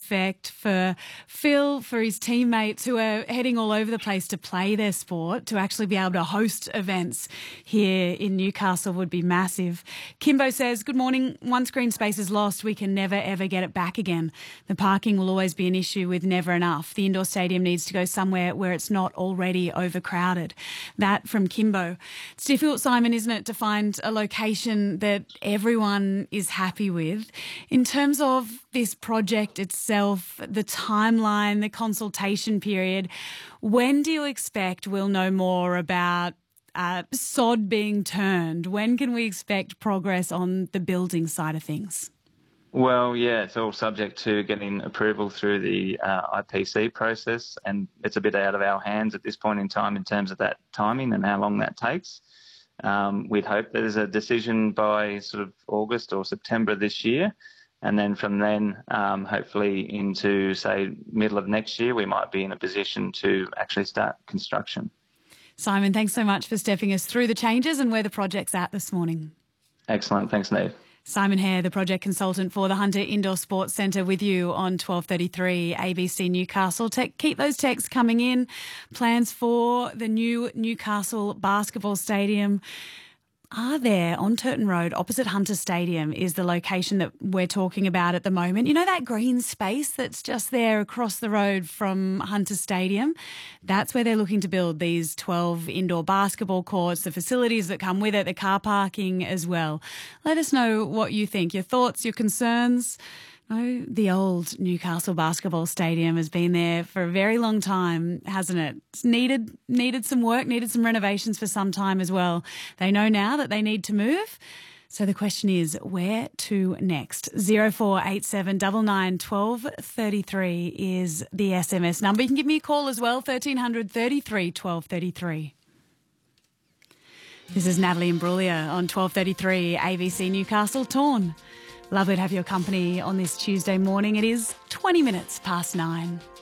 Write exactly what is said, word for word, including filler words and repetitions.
expect for Phil, for his teammates who are heading all over the place to play their sport, to actually be able to host events here in Newcastle would be massive. Kimbo says, good morning. Once green space is lost, we can never, ever get it back again. The parking will always be an issue with never enough. The indoor stadium needs to go somewhere where it's not already overcrowded. That from Kimbo. It's difficult, Simon, isn't it, to find a location that everyone is happy with. In terms of this project itself, the timeline, the consultation period, when do you expect we'll know more about uh, sod being turned? When can we expect progress on the building side of things? Well, yeah, it's all subject to getting approval through the uh, I P C process, and it's a bit out of our hands at this point in time in terms of that timing and how long that takes. Um, we'd hope there's a decision by sort of August or September this year, and then from then, um, hopefully into, say, middle of next year, we might be in a position to actually start construction. Simon, thanks so much for stepping us through the changes and where the project's at this morning. Excellent. Thanks, Neve. Simon Hare, the project consultant for the Hunter Indoor Sports Centre, with you on twelve thirty-three A B C Newcastle. Te- keep those texts coming in. Plans for the new Newcastle Basketball Stadium are there on Turton Road, opposite Hunter Stadium, is the location that we're talking about at the moment. You know that green space that's just there across the road from Hunter Stadium? That's where they're looking to build these twelve indoor basketball courts, the facilities that come with it, the car parking as well. Let us know what you think, your thoughts, your concerns. Oh, the old Newcastle Basketball Stadium has been there for a very long time, hasn't it? It's needed needed some work, needed some renovations for some time as well. They know now that they need to move. So the question is, where to next? zero four eight seven nine nine one two three three is the S M S number. You can give me a call as well, thirteen hundred thirty-three twelve thirty-three. This is Natalie Imbruglia on twelve thirty-three A B C Newcastle Torn. Lovely to have your company on this Tuesday morning. It is twenty minutes past nine.